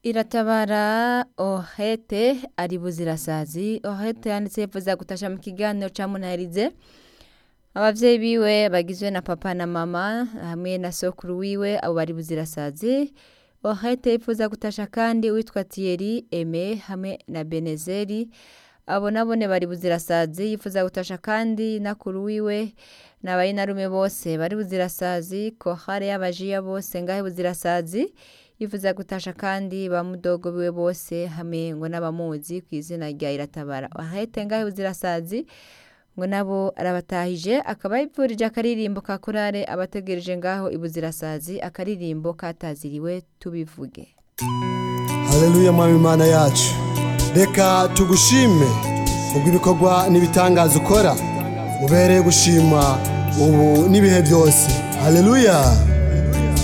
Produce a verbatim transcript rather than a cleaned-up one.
Iratabara Ohete ari buzirasazi. Ohete yanditse yifuza gutasha mu kiganiro ca Munahirize abavyeyi biwe bagizwe na papa na mama hamwe na sokuru wiwe abo bari buzirasazi. Ohete yifuza gutasha kandi witwa Thierry Aime hamwe na Benezeri abo nabone bari buzirasazi. Yifuza gutasha kandi nakuru wiwe n'abayinarume bose bari buzirasazi. Kohare y'abajiya bose ngahe buzirasazi. Yifuza gutasha kandi ba mudogo biwe bose hamwe ngo n'abamuzi kw'izina rya Iratabara Ohete ngahe buzirasazi ngo nabo arabatahije. Akaba yipfurije akaririmbo ka korale abategereje ngaho ibuzirasazi, akaririmbo kataziriwe tubivuge. Haleluya mwami Imana yacu, reka tugushime ubw'ibikorwa n'ibitangaza ukora, ubereye gushima ubu n'ibihe byose. Haleluya.